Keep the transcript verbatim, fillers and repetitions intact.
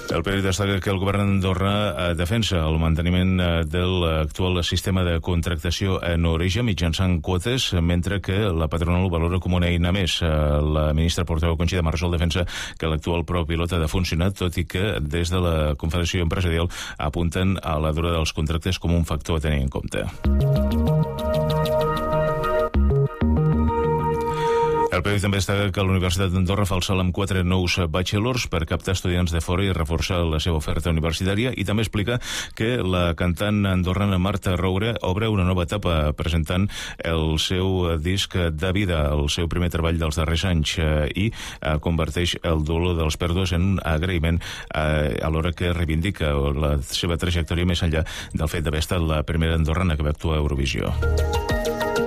El periòdic destaca que el govern d'Andorra defensa el manteniment de l'actual sistema de contractació en origen mitjançant quotes, mentre que la patronal ho valora com una eina més. La ministra portaveu Conxita Marrasol defensa que l'actual prova pilot ha de funcionar, tot i que des de la Confederació Empresarial apunten a la durada dels contractes com un factor a tenir en compte. El periòdic també destaca que la Universitat d'Andorra fa el salt amb quatre nous bachelors per captar estudiants de fora i reforçar la seva oferta universitària, i també explica que la cantant andorrana Marta Roure obre una nova etapa presentant el seu disc de vida, el seu primer treball dels darrers anys, i converteix el dolor dels pèrdues en un agraïment alhora que reivindica la seva trajectòria més enllà del fet d'haver estat la primera andorrana que va actuar a Eurovisió.